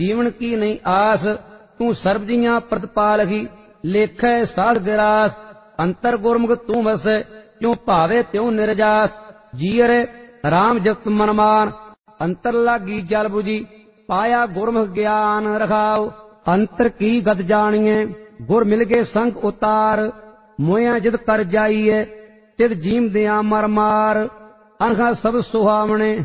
जीवन की नहीं आस, तू सर्ब जियां प्रतिपालही, लेखै साध गिरास, अंतर गुरमुख तू वसै, क्यों भावे त्यों निर्जास। जीअर राम जपत मन मान, अंतर लागी जल बुझी, पाया गुरमुख ज्ञान रखाओ। अंतर की गत जानिए, गुर मिल गए संग उतार, मोया जिद कर जाइए, तिद जीम दिया मर मार। अनखा सब सुहावने